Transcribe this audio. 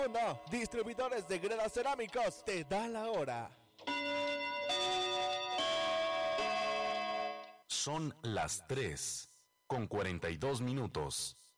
No, distribuidores de Gredas Cerámicos te da la hora. Son las 3:42.